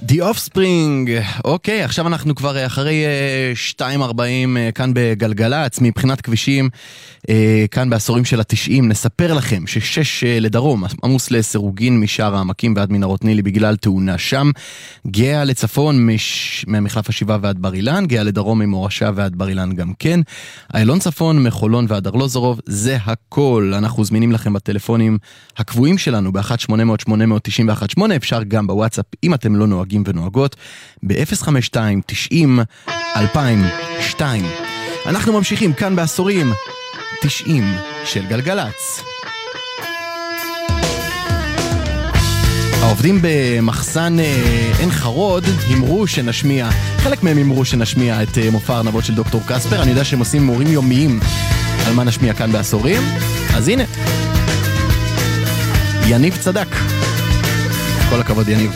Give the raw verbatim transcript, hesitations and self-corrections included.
The Offspring, אוקיי, עכשיו אנחנו כבר אחרי שתיים ארבעים כאן בגלגלץ, מבחינת כבישים, כאן בעשורים של התשעים, נספר לכם ששש לדרום, עמוס לסירוגין משער העמקים ועד מנהרות נילי בגלל תאונה שם, גאה לצפון מש... ממחלף השבעה ועד בר אילן, גאה לדרום ממורשה ועד בר אילן גם כן, איילון צפון מחולון ועד ארלוזורוב, זה הכל, אנחנו זמינים לכם בטלפונים הקבועים שלנו ב-אחת שמונה אפס אפס שמונה תשע אחת שמונה, אפשר גם בוואטסאפ אם אתם לא נוהגים ונוהגות ב-אפס חמש שתיים תשעים אלפיים ושתיים. אנחנו ממשיכים כאן בעשורים תשעים של גלגלץ. העובדים במחסן עין חרוד אמרו שנשמיע, חלק מהם אמרו שנשמיע את מופע ארנבות של דוקטור קספר. אני יודע שהם עושים מורים יומיים על מה נשמיע כאן בעשורים, אז הנה יניב צדק, כל הכבוד יניב.